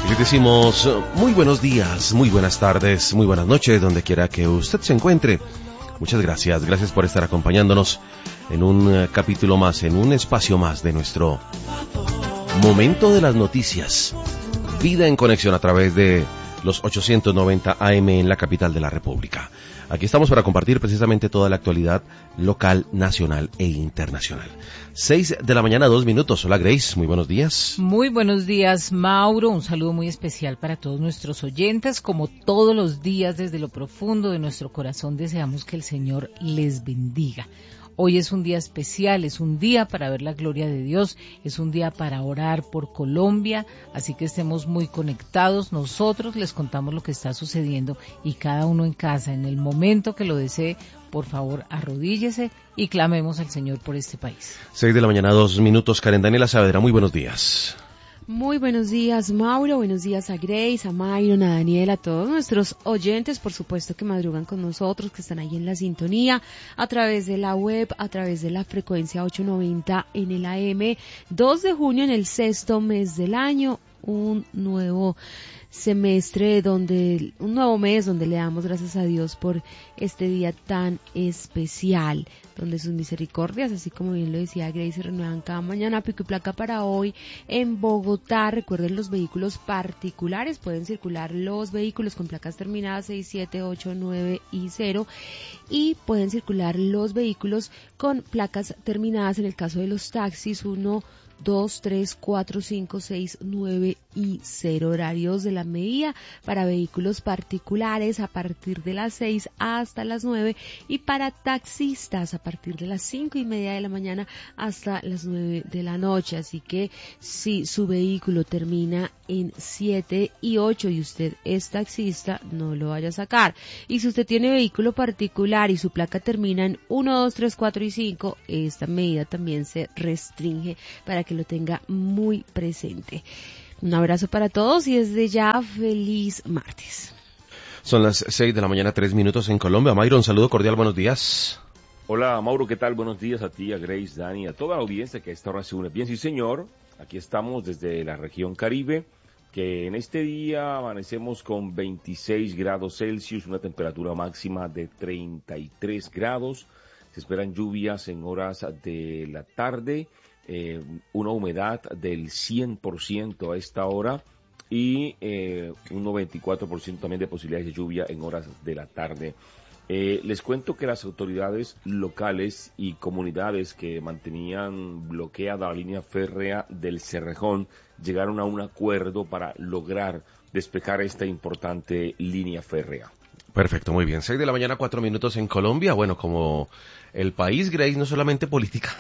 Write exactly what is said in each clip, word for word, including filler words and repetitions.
Les decimos muy buenos días, muy buenas tardes, muy buenas noches, donde quiera que usted se encuentre. Muchas gracias, gracias por estar acompañándonos en un capítulo más, en un espacio más de nuestro Momento de las Noticias. Vida en conexión a través de los ochocientos noventa A M en la capital de la República. Aquí estamos para compartir precisamente toda la actualidad local, nacional e internacional. Seis de la mañana, dos minutos. Hola Grace, muy buenos días. Muy buenos días, Mauro. Un saludo muy especial para todos nuestros oyentes. Como todos los días, desde lo profundo de nuestro corazón, deseamos que el Señor les bendiga. Hoy es un día especial, es un día para ver la gloria de Dios, es un día para orar por Colombia, así que estemos muy conectados. Nosotros les contamos lo que está sucediendo y cada uno en casa, en el momento que lo desee, por favor, arrodíllese y clamemos al Señor por este país. Seis de la mañana, dos minutos. Karen Daniela Saavedra, muy buenos días. Muy buenos días, Mauro, buenos días a Grace, a Myron, a Daniel, a todos nuestros oyentes, por supuesto que madrugan con nosotros, que están ahí en la sintonía, a través de la web, a través de la frecuencia ochocientos noventa en el A M, dos de junio en el sexto mes del año, un nuevo semestre donde, un nuevo mes donde le damos gracias a Dios por este día tan especial, donde sus misericordias, así como bien lo decía Grace, se renuevan cada mañana. Pico y placa para hoy en Bogotá. Recuerden, los vehículos particulares, pueden circular los vehículos con placas terminadas seis, siete, ocho, nueve y cero, y pueden circular los vehículos con placas terminadas, en el caso de los taxis, uno, dos, tres, cuatro, cinco, seis, nueve y cero. Horarios de la medida para vehículos particulares a partir de las seis hasta las nueve, y para taxistas a partir de las cinco y media de la mañana hasta las nueve de la noche. Así que si su vehículo termina en siete y ocho y usted es taxista, no lo vaya a sacar. Y si usted tiene vehículo particular y su placa termina en uno, dos, tres, cuatro y cinco, esta medida también se restringe, para que lo tenga muy presente. Un abrazo para todos y desde ya feliz martes. Son las seis de la mañana, tres minutos en Colombia. Myron, saludo cordial, buenos días. Hola Mauro, ¿qué tal? Buenos días a ti, a Grace, Dani, a toda la audiencia que a esta hora se une. Bien, sí señor, aquí estamos desde la región Caribe, que en este día amanecemos con veintiséis grados Celsius, una temperatura máxima de treinta y tres grados. Se esperan lluvias en horas de la tarde. Eh, una humedad del cien por ciento a esta hora y eh, un noventa y cuatro por ciento también de posibilidades de lluvia en horas de la tarde. Eh, les cuento que las autoridades locales y comunidades que mantenían bloqueada la línea férrea del Cerrejón llegaron a un acuerdo para lograr despejar esta importante línea férrea. Perfecto, muy bien. Seis de la mañana, cuatro minutos en Colombia. Bueno, como el país, Grace, no solamente política,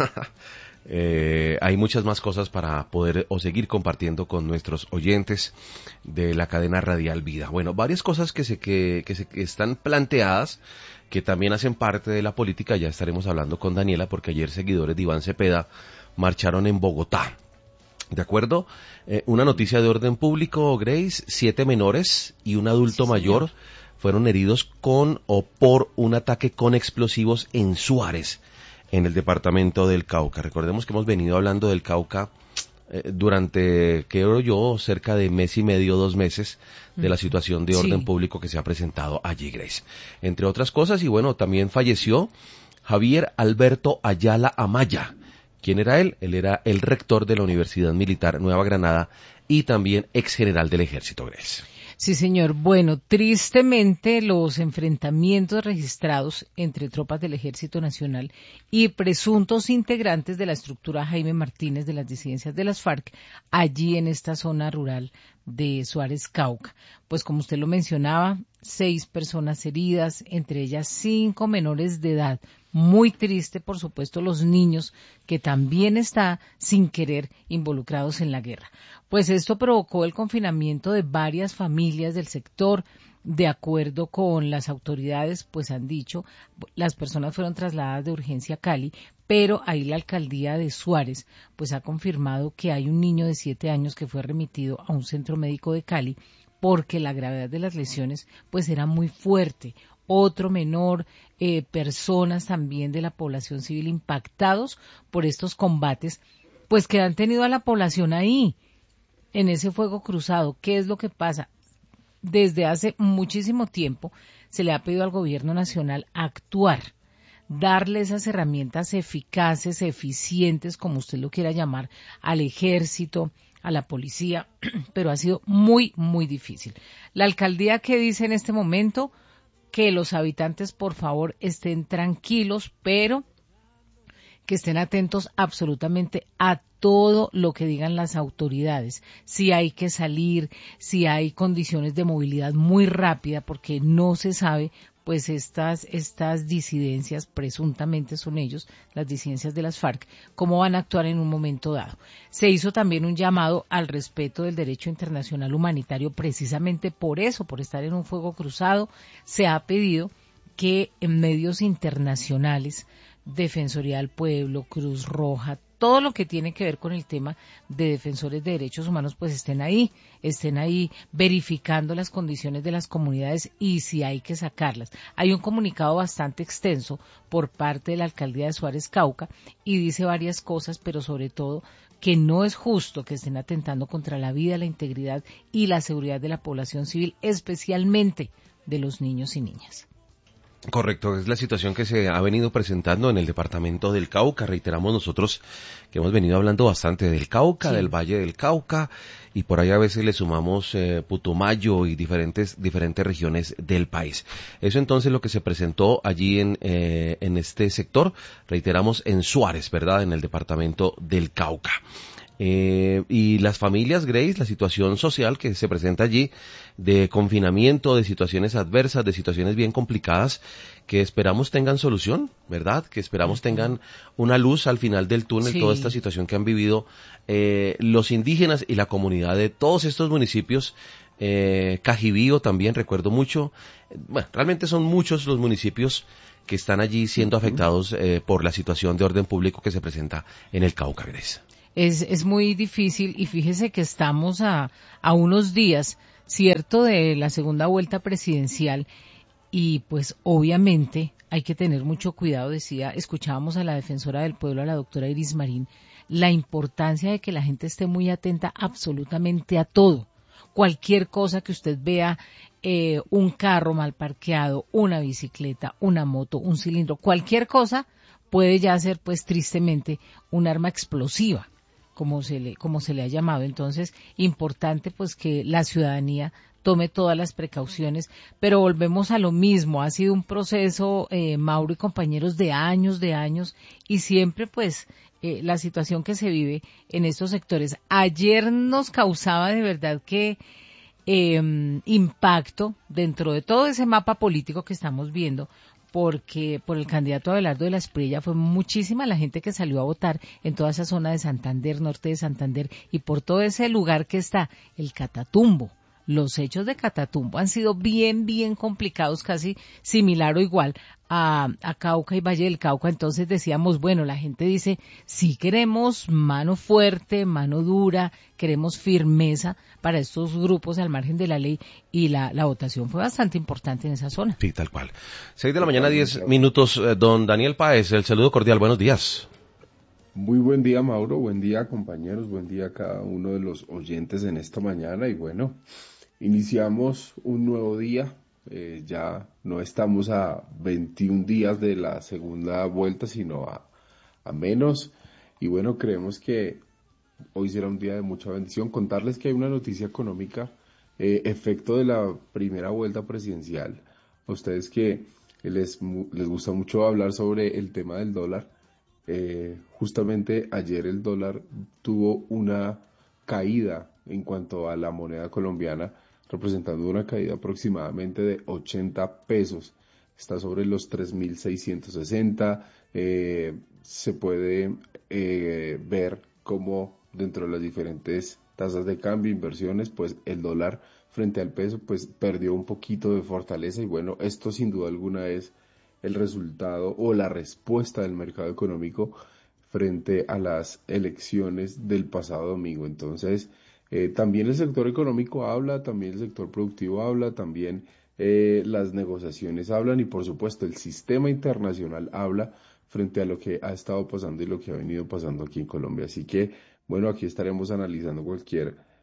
eh, hay muchas más cosas para poder o seguir compartiendo con nuestros oyentes de la cadena radial Vida. Bueno, varias cosas que se que, que se que están planteadas, que también hacen parte de la política. Ya estaremos hablando con Daniela, porque ayer seguidores de Iván Cepeda marcharon en Bogotá. ¿De acuerdo? Eh, una noticia de orden público, Grace: siete menores y un adulto sí, mayor fueron heridos con o por un ataque con explosivos en Suárez, en el departamento del Cauca. Recordemos que hemos venido hablando del Cauca eh, durante, creo yo, cerca de mes y medio, dos meses, de la situación de orden sí. público que se ha presentado allí, Grace. Entre otras cosas, y bueno, también falleció Javier Alberto Ayala Amaya. ¿Quién era él? Él era el rector de la Universidad Militar Nueva Granada y también ex general del Ejército, Grace. Sí, señor. Bueno, tristemente los enfrentamientos registrados entre tropas del Ejército Nacional y presuntos integrantes de la estructura Jaime Martínez de las disidencias de las FARC, allí en esta zona rural de Suárez, Cauca. Pues como usted lo mencionaba, seis personas heridas, entre ellas cinco menores de edad. Muy triste, por supuesto, los niños, que también están sin querer involucrados en la guerra. Pues esto provocó el confinamiento de varias familias del sector. De acuerdo con las autoridades, pues han dicho, las personas fueron trasladadas de urgencia a Cali, pero ahí la alcaldía de Suárez pues ha confirmado que hay un niño de siete años que fue remitido a un centro médico de Cali porque la gravedad de las lesiones pues era muy fuerte. Otro menor, eh, personas también de la población civil impactados por estos combates, pues que han tenido a la población ahí. en ese fuego cruzado. ¿Qué es lo que pasa? Desde hace muchísimo tiempo se le ha pedido al gobierno nacional actuar, darle esas herramientas eficaces, eficientes, como usted lo quiera llamar, al ejército, a la policía, pero ha sido muy, muy difícil. La alcaldía, ¿qué dice en este momento? Que los habitantes, por favor, estén tranquilos, pero que estén atentos absolutamente a todo lo que digan las autoridades. Si hay que salir, si hay condiciones de movilidad muy rápida, porque no se sabe, pues estas, estas disidencias, presuntamente son ellos, las disidencias de las FARC, cómo van a actuar en un momento dado. Se hizo también un llamado al respeto del derecho internacional humanitario, precisamente por eso, por estar en un fuego cruzado, se ha pedido que en medios internacionales, Defensoría del Pueblo, Cruz Roja, todo lo que tiene que ver con el tema de defensores de derechos humanos, pues estén ahí, estén ahí verificando las condiciones de las comunidades y si hay que sacarlas. Hay un comunicado bastante extenso por parte de la alcaldía de Suárez Cauca y dice varias cosas, pero sobre todo que no es justo que estén atentando contra la vida, la integridad y la seguridad de la población civil, especialmente de los niños y niñas. Correcto, es la situación que se ha venido presentando en el departamento del Cauca. Reiteramos nosotros que hemos venido hablando bastante del Cauca, sí, del Valle del Cauca, y por ahí a veces le sumamos eh, Putumayo y diferentes diferentes regiones del país. Eso entonces lo que se presentó allí en eh, en este sector, reiteramos en Suárez, ¿verdad?, en el departamento del Cauca. Eh, y las familias, Grace, la situación social que se presenta allí, de confinamiento, de situaciones adversas, de situaciones bien complicadas, que esperamos tengan solución, ¿verdad? Que esperamos tengan una luz al final del túnel, sí, toda esta situación que han vivido eh, los indígenas y la comunidad de todos estos municipios. Eh, Cajibío también, recuerdo mucho. Bueno, realmente son muchos los municipios que están allí siendo afectados eh, por la situación de orden público que se presenta en el Cauca, Grace. Es, es muy difícil y fíjese que estamos a, a unos días, cierto, de la segunda vuelta presidencial y pues obviamente hay que tener mucho cuidado, decía, escuchábamos a la defensora del pueblo, a la doctora Iris Marín, la importancia de que la gente esté muy atenta absolutamente a todo. Cualquier cosa que usted vea, eh, un carro mal parqueado, una bicicleta, una moto, un cilindro, cualquier cosa puede ya ser pues tristemente un arma explosiva, como se le, como se le ha llamado. Entonces, importante pues que la ciudadanía tome todas las precauciones, pero volvemos a lo mismo, ha sido un proceso, eh, Mauro y compañeros, de años, de años, y siempre pues eh, la situación que se vive en estos sectores. Ayer nos causaba de verdad que eh, impacto dentro de todo ese mapa político que estamos viendo, porque por el candidato Abelardo de la Espriella fue muchísima la gente que salió a votar en toda esa zona de Santander, norte de Santander, y por todo ese lugar que está el Catatumbo. Los hechos de Catatumbo han sido bien, bien complicados, casi similar o igual a, a Cauca y Valle del Cauca. Entonces decíamos, bueno, la gente dice, sí queremos mano fuerte, mano dura, queremos firmeza para estos grupos al margen de la ley, y la, la votación fue bastante importante en esa zona. Sí, tal cual. Seis de la mañana, diez minutos. Don Daniel Páez, el saludo cordial, buenos días. Muy buen día, Mauro, buen día, compañeros, buen día a cada uno de los oyentes en esta mañana. Y bueno, iniciamos un nuevo día, eh, ya no estamos a veintiún días de la segunda vuelta, sino a, a menos, y bueno, creemos que hoy será un día de mucha bendición. Contarles que hay una noticia económica, eh, efecto de la primera vuelta presidencial. A ustedes que les, les gusta mucho hablar sobre el tema del dólar, eh, justamente ayer el dólar tuvo una caída en cuanto a la moneda colombiana, representando una caída aproximadamente de ochenta pesos. Está sobre los tres mil seiscientos sesenta. Eh, se puede eh, ver cómo dentro de las diferentes tasas de cambio, inversiones, pues el dólar frente al peso pues perdió un poquito de fortaleza, y bueno, esto sin duda alguna es el resultado o la respuesta del mercado económico frente a las elecciones del pasado domingo. Entonces, Eh, también el sector económico habla, también el sector productivo habla, también eh, las negociaciones hablan, y por supuesto el sistema internacional habla frente a lo que ha estado pasando y lo que ha venido pasando aquí en Colombia. Así que, bueno, aquí estaremos analizando cualquier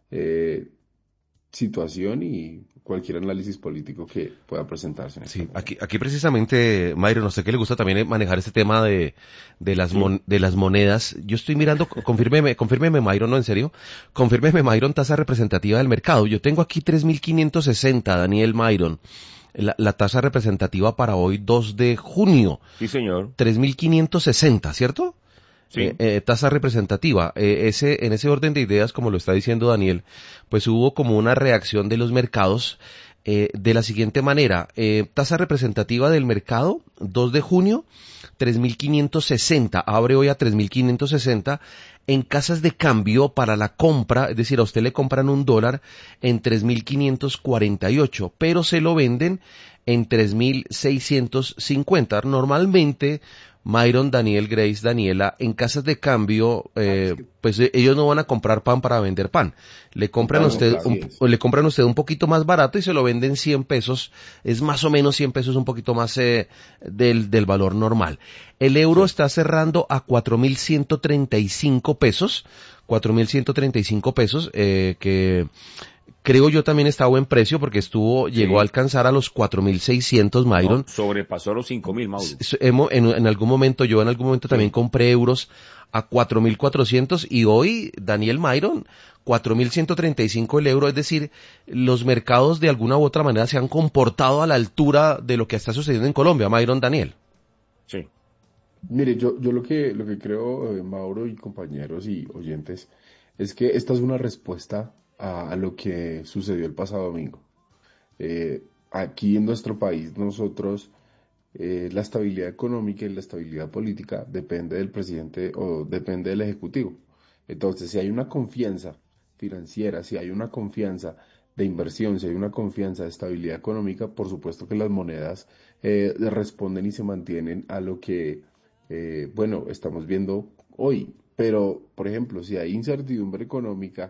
eh, situación y cualquier análisis político que pueda presentarse. En sí, aquí, aquí precisamente, Mayron, no sé qué le gusta también manejar este tema de, de las, sí. mon, de las monedas. Yo estoy mirando, confírmeme, confírmeme, Mayron, no, en serio, confírmeme, Mayron, tasa representativa del mercado. Yo tengo aquí tres mil quinientos sesenta, Daniel Mayron. La, la tasa representativa para hoy, dos de junio. Sí, señor. tres mil quinientos sesenta, ¿cierto? Sí. Eh, eh, tasa representativa. Eh, ese, en ese orden de ideas, como lo está diciendo Daniel, pues hubo como una reacción de los mercados eh, de la siguiente manera. Eh, tasa representativa del mercado, dos de junio, tres mil quinientos sesenta. Abre hoy a tres mil quinientos sesenta. En casas de cambio para la compra, es decir, a usted le compran un dólar en tres mil quinientos cuarenta y ocho, pero se lo venden en tres mil seiscientos cincuenta. Normalmente, Mayron, Daniel, Grace, Daniela, en casas de cambio, eh, pues ellos no van a comprar pan para vender pan. Le compran a usted, un, le compran a usted un poquito más barato y se lo venden cien pesos. Es más o menos cien pesos, un poquito más eh, del, del valor normal. El euro sí. está cerrando a cuatro mil ciento treinta y cinco pesos, cuatro mil ciento treinta y cinco pesos, eh, que creo yo también está a buen precio porque estuvo, llegó sí. a alcanzar a los cuatro mil seiscientos, Mayron. No, sobrepasó los cinco mil, Mauro. En, en algún momento, yo en algún momento sí. también compré euros a cuatro mil cuatrocientos y hoy, Daniel, Mayron, cuatro mil ciento treinta y cinco el euro, es decir, los mercados de alguna u otra manera se han comportado a la altura de lo que está sucediendo en Colombia, Mayron, Daniel. Sí. Mire, yo, yo lo que, lo que creo, eh, Mauro y compañeros y oyentes, es que esta es una respuesta a, a lo que sucedió el pasado domingo. Eh, aquí en nuestro país, nosotros, eh, la estabilidad económica y la estabilidad política depende del presidente o depende del ejecutivo. Entonces, si hay una confianza financiera, si hay una confianza de inversión, si hay una confianza de estabilidad económica, por supuesto que las monedas eh, responden y se mantienen a lo que, eh, bueno, estamos viendo hoy. Pero, por ejemplo, si hay incertidumbre económica,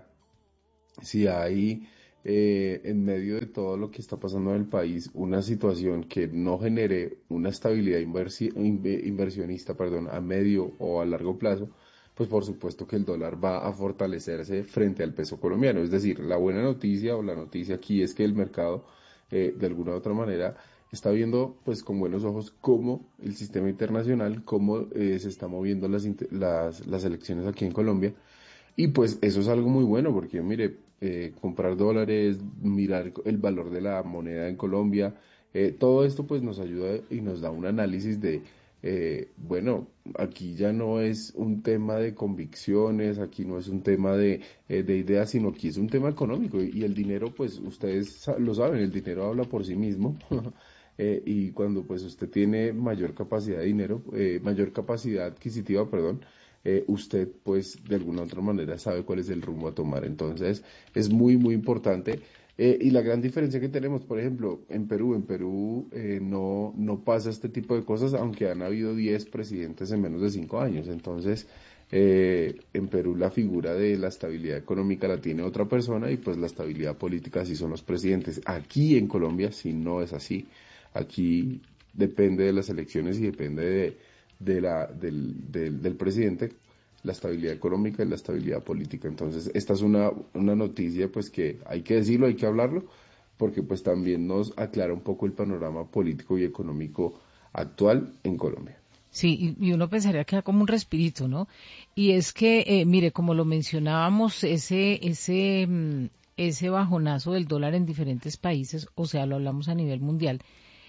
si hay eh, en medio de todo lo que está pasando en el país una situación que no genere una estabilidad inversi inversionista, perdón, a medio o a largo plazo, pues por supuesto que el dólar va a fortalecerse frente al peso colombiano. Es decir, la buena noticia o la noticia aquí es que el mercado eh, de alguna u otra manera está viendo pues con buenos ojos cómo el sistema internacional, cómo eh, se están moviendo las, las, las elecciones aquí en Colombia. Y pues eso es algo muy bueno porque, mire, eh, comprar dólares, mirar el valor de la moneda en Colombia, eh, todo esto pues nos ayuda y nos da un análisis de, eh, bueno, aquí ya no es un tema de convicciones, aquí no es un tema de, eh, de ideas, sino aquí es un tema económico. Y, y el dinero, pues ustedes lo saben, el dinero habla por sí mismo. eh, y cuando pues usted tiene mayor capacidad de dinero, eh, mayor capacidad adquisitiva, perdón, Eh, usted pues de alguna otra manera sabe cuál es el rumbo a tomar. Entonces es muy muy importante eh, y la gran diferencia que tenemos, por ejemplo, en Perú, en Perú eh, no, no pasa este tipo de cosas, aunque han habido diez presidentes en menos de cinco años. Entonces eh, en Perú la figura de la estabilidad económica la tiene otra persona y pues la estabilidad política sí son los presidentes. Aquí en Colombia sí no es así, aquí depende de las elecciones y depende de de la, del, del, del presidente, la estabilidad económica y la estabilidad política. Entonces, esta es una, una noticia pues que hay que decirlo, hay que hablarlo, porque pues también nos aclara un poco el panorama político y económico actual en Colombia. Sí, y uno pensaría que era como un respirito, ¿no? Y es que, eh, mire, como lo mencionábamos, ese, ese, ese bajonazo del dólar en diferentes países, o sea, lo hablamos a nivel mundial,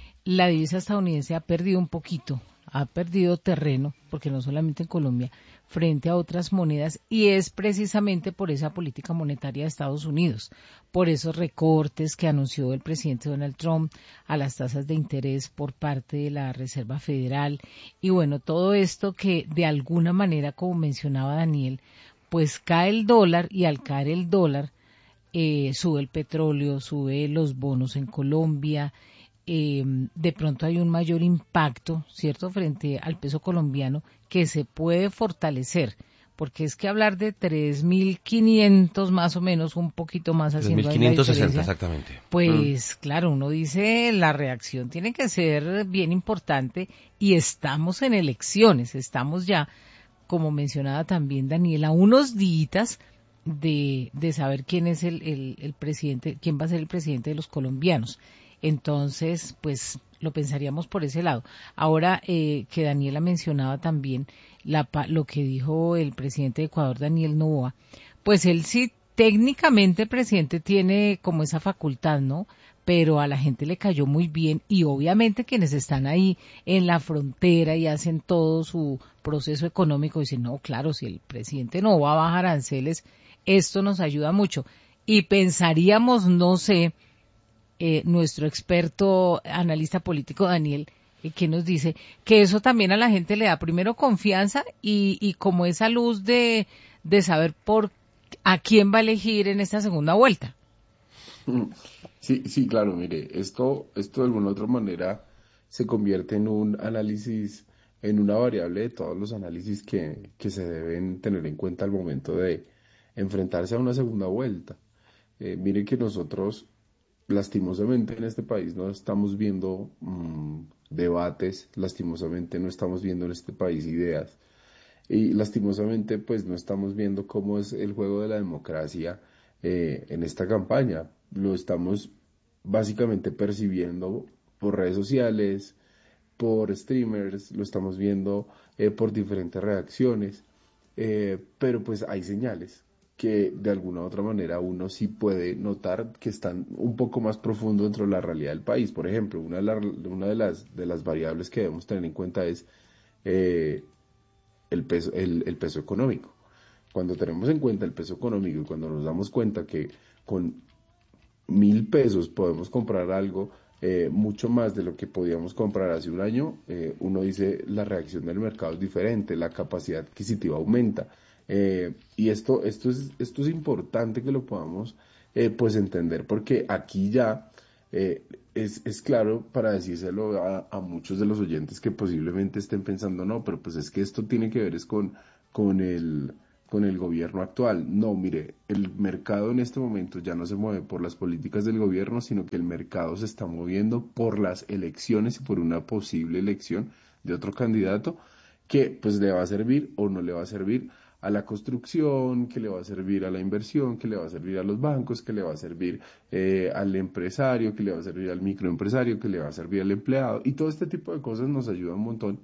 la divisa estadounidense ha perdido un poquito, ha perdido terreno, porque no solamente en Colombia, frente a otras monedas, y es precisamente por esa política monetaria de Estados Unidos, por esos recortes que anunció el presidente Donald Trump a las tasas de interés por parte de la Reserva Federal, y bueno, todo esto que de alguna manera, como mencionaba Daniel, pues cae el dólar, y al caer el dólar, eh, sube el petróleo, sube los bonos en Colombia. Eh, de pronto hay un mayor impacto, ¿cierto?, frente al peso colombiano que se puede fortalecer, porque es que hablar de tres mil quinientos más o menos, un poquito más haciendo tres mil quinientos sesenta exactamente. Pues mm. claro, uno dice la reacción tiene que ser bien importante y estamos en elecciones, estamos ya, como mencionaba también Daniela, unos días de, de saber quién es el, el, el presidente, quién va a ser el presidente de los colombianos. Entonces, pues lo pensaríamos por ese lado. Ahora eh, que Daniela mencionaba también la, lo que dijo el presidente de Ecuador, Daniel Noboa, pues él sí, técnicamente el presidente tiene como esa facultad, ¿no? Pero a la gente le cayó muy bien y obviamente quienes están ahí en la frontera y hacen todo su proceso económico dicen, no, claro, si el presidente no va a bajar aranceles, esto nos ayuda mucho. Y pensaríamos, no sé, eh, nuestro experto analista político Daniel, eh, que nos dice que eso también a la gente le da primero confianza y, y como esa luz de, de saber por a quién va a elegir en esta segunda vuelta. Sí, sí, claro, mire, esto, esto de alguna u otra manera se convierte en un análisis, en una variable de todos los análisis que, que se deben tener en cuenta al momento de enfrentarse a una segunda vuelta. Eh, mire que nosotros, lastimosamente en este país, no estamos viendo mmm, debates, lastimosamente no estamos viendo en este país ideas, y lastimosamente pues no estamos viendo cómo es el juego de la democracia eh, en esta campaña. Lo estamos básicamente percibiendo por redes sociales, por streamers, lo estamos viendo eh, por diferentes reacciones, eh, pero pues hay señales que de alguna u otra manera uno sí puede notar que están un poco más profundo dentro de la realidad del país. Por ejemplo, una de, la, una de, las, de las variables que debemos tener en cuenta es eh, el peso, el, el peso económico. Cuando tenemos en cuenta el peso económico y cuando nos damos cuenta que con mil pesos podemos comprar algo eh, mucho más de lo que podíamos comprar hace un año, eh, uno dice la reacción del mercado es diferente, la capacidad adquisitiva aumenta, eh, y esto, esto es, esto es importante que lo podamos eh, pues entender, porque aquí ya eh, es, es claro para decírselo a, a muchos de los oyentes que posiblemente estén pensando, no, pero pues es que esto tiene que ver es con, con el con el gobierno actual. No, mire, el mercado en este momento ya no se mueve por las políticas del gobierno, sino que el mercado se está moviendo por las elecciones y por una posible elección de otro candidato que pues le va a servir o no le va a servir a la construcción, que le va a servir a la inversión, que le va a servir a los bancos, que le va a servir eh, al empresario, que le va a servir al microempresario, que le va a servir al empleado, y todo este tipo de cosas nos ayuda un montón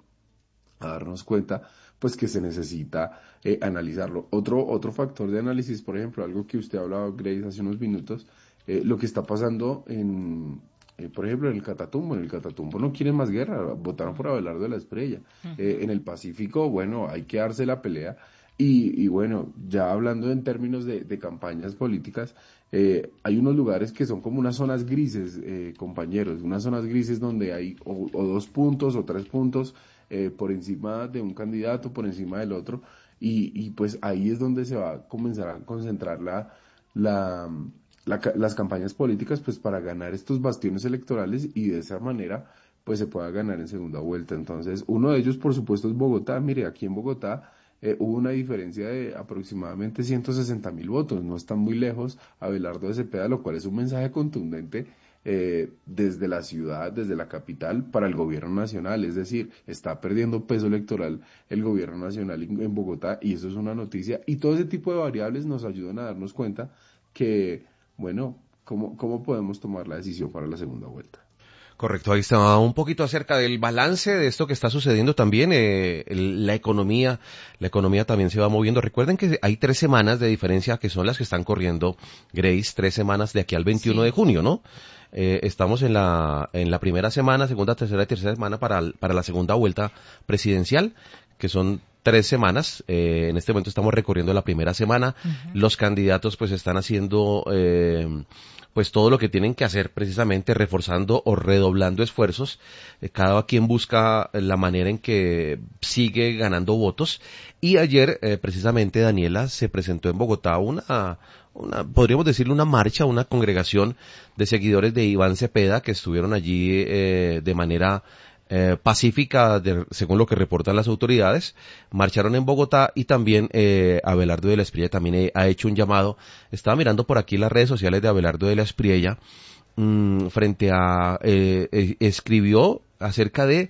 a darnos cuenta pues que se necesita eh, analizarlo. Otro, otro factor de análisis, por ejemplo, algo que usted hablaba, Grace, hace unos minutos, eh, lo que está pasando en, eh, por ejemplo, en el Catatumbo. En el Catatumbo no quieren más guerra, votaron por Abelardo de la Espriella. Uh-huh. Eh, en el Pacífico, bueno, hay que darse la pelea. Y, y bueno, ya hablando en términos de, de campañas políticas, eh, hay unos lugares que son como unas zonas grises, eh, compañeros, unas zonas grises donde hay o, o dos puntos o tres puntos eh, por encima de un candidato, por encima del otro, y, y pues ahí es donde se va a comenzar a concentrar la, la, la, las campañas políticas pues para ganar estos bastiones electorales y de esa manera pues se pueda ganar en segunda vuelta. Entonces, uno de ellos por supuesto es Bogotá. Mire, aquí en Bogotá Eh, hubo una diferencia de aproximadamente ciento sesenta mil votos, no están muy lejos Abelardo de Cepeda, lo cual es un mensaje contundente eh, desde la ciudad, desde la capital, para el gobierno nacional, es decir, está perdiendo peso electoral el gobierno nacional en, en Bogotá, y eso es una noticia, y todo ese tipo de variables nos ayudan a darnos cuenta que, bueno, ¿cómo, cómo podemos tomar la decisión para la segunda vuelta? Correcto, ahí está un poquito acerca del balance de esto que está sucediendo también, eh, el, la economía, la economía también se va moviendo. Recuerden que hay tres semanas de diferencia que son las que están corriendo, Grace, tres semanas de aquí al veintiuno sí. de junio, ¿no? Eh, estamos en la, en la primera semana, segunda, tercera y tercera semana para, para la segunda vuelta presidencial, que son tres semanas. Eh, en este momento estamos recorriendo la primera semana. Uh-huh. Los candidatos pues están haciendo eh, pues todo lo que tienen que hacer, precisamente reforzando o redoblando esfuerzos. Eh, cada quien busca la manera en que sigue ganando votos. Y ayer eh, precisamente, Daniela, se presentó en Bogotá una, una, podríamos decirle una marcha, una congregación de seguidores de Iván Cepeda que estuvieron allí eh, de manera Eh, pacífica, de, según lo que reportan las autoridades, marcharon en Bogotá, y también eh, Abelardo de la Espriella también eh, ha hecho un llamado. Estaba mirando por aquí las redes sociales de Abelardo de la Espriella, mmm, frente a, eh, eh, escribió acerca de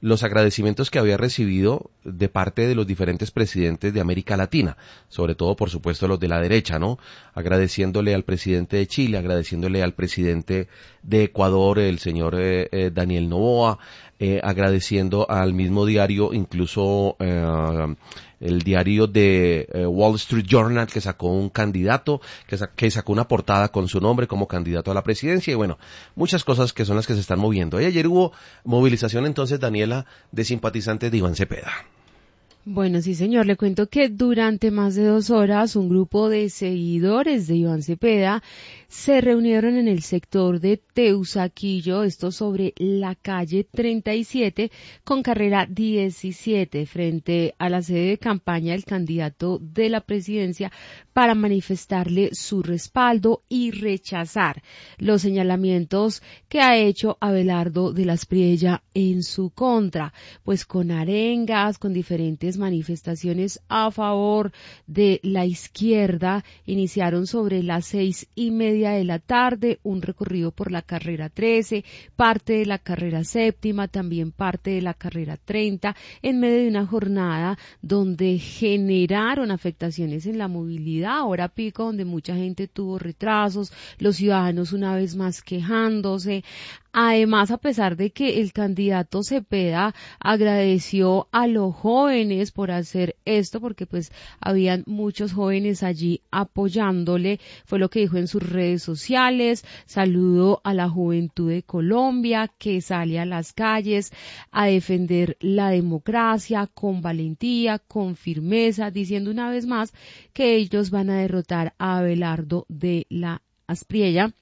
los agradecimientos que había recibido de parte de los diferentes presidentes de América Latina, sobre todo, por supuesto, los de la derecha, ¿no? Agradeciéndole al presidente de Chile, agradeciéndole al presidente de Ecuador, el señor eh, eh, Daniel Noboa, eh, agradeciendo al mismo diario, incluso eh, el diario de eh, Wall Street Journal, que sacó un candidato, que, sa- que sacó una portada con su nombre como candidato a la presidencia, y bueno, muchas cosas que son las que se están moviendo. Y ayer hubo movilización entonces, Daniela, de simpatizantes de Iván Cepeda. Bueno, sí, señor. Le cuento que durante más de dos horas un grupo de seguidores de Iván Cepeda se reunieron en el sector de Teusaquillo, esto sobre la calle treinta y siete con carrera diecisiete, frente a la sede de campaña del candidato de la presidencia, para manifestarle su respaldo y rechazar los señalamientos que ha hecho Abelardo de la Espriella en su contra, pues con arengas, con diferentes manifestaciones a favor de la izquierda. Iniciaron sobre las seis y media de la tarde un recorrido por la carrera trece, parte de la carrera séptima, también parte de la carrera treinta, en medio de una jornada donde generaron afectaciones en la movilidad, hora pico, donde mucha gente tuvo retrasos, los ciudadanos una vez más quejándose. Además, a pesar de que el candidato Cepeda agradeció a los jóvenes por hacer esto, porque pues habían muchos jóvenes allí apoyándole, fue lo que dijo en sus redes sociales: saludo a la juventud de Colombia que sale a las calles a defender la democracia con valentía, con firmeza, diciendo una vez más que ellos van a derrotar a Abelardo de la Espriella.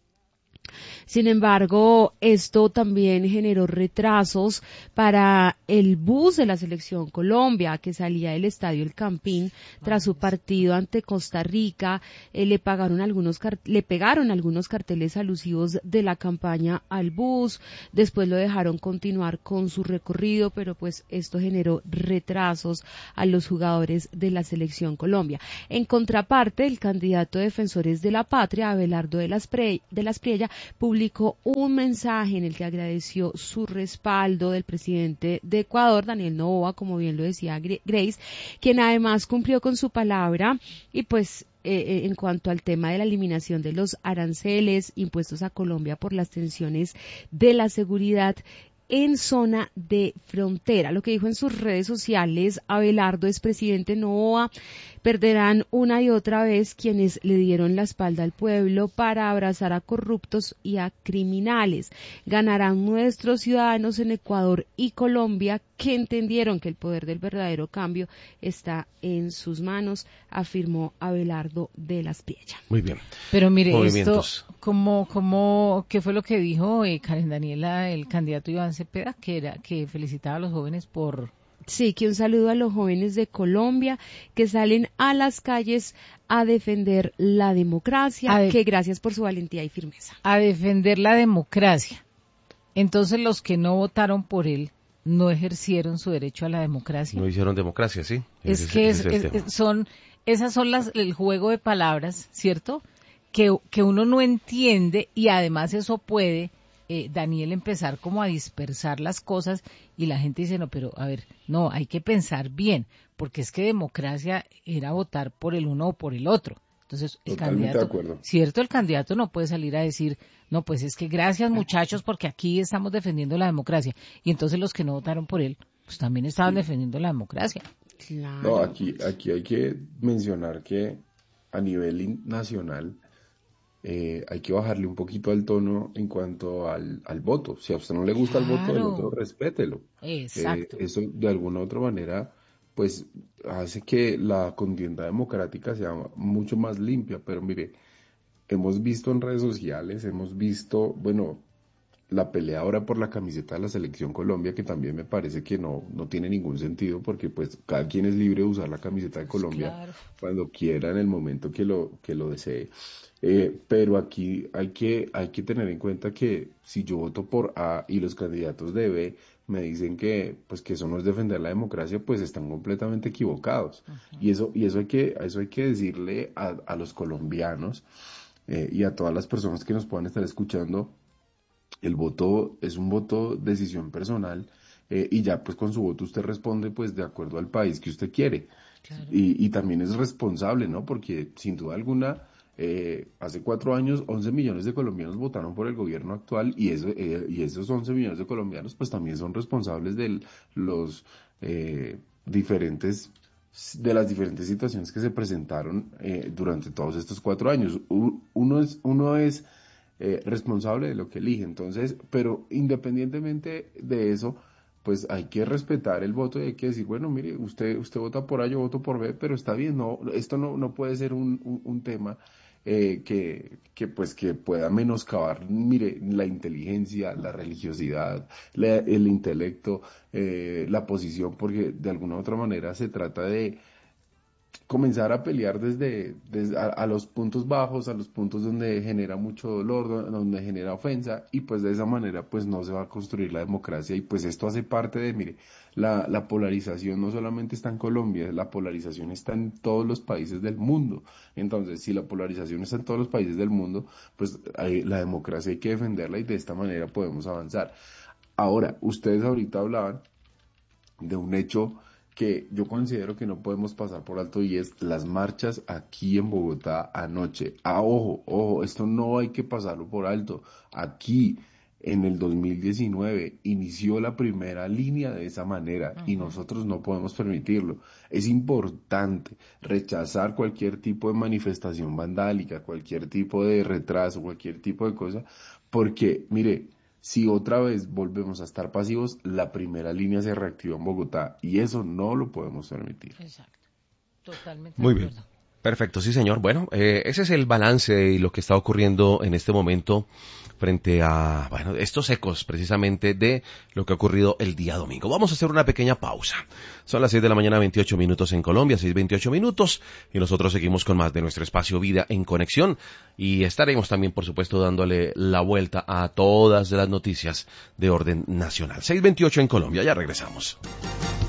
Sin embargo, esto también generó retrasos para el bus de la Selección Colombia, que salía del Estadio El Campín tras su partido ante Costa Rica. Eh, le pagaron algunos le pegaron algunos carteles alusivos de la campaña al bus. Después lo dejaron continuar con su recorrido, pero pues esto generó retrasos a los jugadores de la Selección Colombia. En contraparte, el candidato de Defensores de la Patria, Abelardo de la Espriella, publicó un mensaje en el que agradeció su respaldo del presidente de Ecuador, Daniel Noboa, como bien lo decía Grace, quien además cumplió con su palabra y pues eh, en cuanto al tema de la eliminación de los aranceles impuestos a Colombia por las tensiones de la seguridad en zona de frontera. Lo que dijo en sus redes sociales Abelardo, expresidente Noboa: perderán una y otra vez quienes le dieron la espalda al pueblo para abrazar a corruptos y a criminales. Ganarán nuestros ciudadanos en Ecuador y Colombia, que entendieron que el poder del verdadero cambio está en sus manos, afirmó Abelardo de la Espriella. Muy bien. Pero mire, esto, como, como, ¿qué fue lo que dijo eh, Karen Daniela, el candidato Iván Cepeda, que era que felicitaba a los jóvenes por... Sí, que un saludo a los jóvenes de Colombia que salen a las calles a defender la democracia, de... que gracias por su valentía y firmeza. A defender la democracia. Entonces los que no votaron por él no ejercieron su derecho a la democracia. No hicieron democracia, sí. Es ese, que ese es, es es, son, esas son las, el juego de palabras, ¿cierto? Que, que uno no entiende, y además eso puede... Eh, Daniel, empezar como a dispersar las cosas, y la gente dice, no, pero a ver, no, hay que pensar bien, porque es que democracia era votar por el uno o por el otro. Entonces, el Totalmente candidato, cierto, el candidato no puede salir a decir, no, pues es que gracias muchachos, porque aquí estamos defendiendo la democracia. Y entonces los que no votaron por él, pues también estaban sí. defendiendo la democracia. Claro. No, aquí, aquí hay que mencionar que a nivel nacional, Eh, hay que bajarle un poquito al tono en cuanto al, al voto. Si a usted no le gusta claro. el voto del otro, respételo. Exacto. Eh, eso de alguna u otra manera pues hace que la contienda democrática sea mucho más limpia. Pero mire, hemos visto en redes sociales, hemos visto, bueno, la pelea ahora por la camiseta de la Selección Colombia, que también me parece que no, no tiene ningún sentido, porque pues cada quien es libre de usar la camiseta de Colombia claro. cuando quiera, en el momento que lo, que lo desee. Eh, pero aquí hay que, hay que tener en cuenta que si yo voto por A y los candidatos de B me dicen que, pues, que eso no es defender la democracia, pues están completamente equivocados. Uh-huh. Y eso, y eso hay que, eso hay que decirle a, a los colombianos eh, y a todas las personas que nos puedan estar escuchando. El voto es un voto de decisión personal, eh, y ya pues con su voto usted responde pues de acuerdo al país que usted quiere. Claro. Y, y también es responsable, ¿no? Porque sin duda alguna, eh, hace cuatro años once millones de colombianos votaron por el gobierno actual y, eso, eh, y esos once millones de colombianos pues también son responsables de los eh, diferentes de las diferentes situaciones que se presentaron eh, durante todos estos cuatro años. Uno es, uno es eh, responsable de lo que elige, entonces, pero independientemente de eso, pues hay que respetar el voto y hay que decir, bueno, mire, usted usted vota por A, yo voto por B, pero está bien, no, esto no, no puede ser un, un, un tema eh, que, que pues que pueda menoscabar, mire, la inteligencia, la religiosidad, la, el intelecto, eh, la posición, porque de alguna u otra manera se trata de comenzar a pelear desde, desde a, a los puntos bajos, a los puntos donde genera mucho dolor, donde genera ofensa, y pues de esa manera pues no se va a construir la democracia, y pues esto hace parte de, mire, la, la polarización no solamente está en Colombia, la polarización está en todos los países del mundo. Entonces, si la polarización está en todos los países del mundo, pues hay, la democracia hay que defenderla y de esta manera podemos avanzar. Ahora, ustedes ahorita hablaban de un hecho que yo considero que no podemos pasar por alto y es las marchas aquí en Bogotá anoche. Ah, ojo, ojo, esto no hay que pasarlo por alto. Aquí en el dos mil diecinueve inició la primera línea de esa manera uh-huh. y nosotros no podemos permitirlo. Es importante rechazar cualquier tipo de manifestación vandálica, cualquier tipo de retraso, cualquier tipo de cosa, porque, mire, si otra vez volvemos a estar pasivos, la primera línea se reactivó en Bogotá y eso no lo podemos permitir. Exacto, totalmente. Muy bien, perfecto, sí señor. Bueno, eh, ese es el balance y lo que está ocurriendo en este momento frente a, bueno, estos ecos precisamente de lo que ha ocurrido el día domingo. Vamos a hacer una pequeña pausa. Son las seis de la mañana, veintiocho minutos en Colombia, seis veintiocho minutos, y nosotros seguimos con más de nuestro espacio Vida en Conexión, y estaremos también, por supuesto, dándole la vuelta a todas las noticias de orden nacional. seis veintiocho en Colombia, ya regresamos.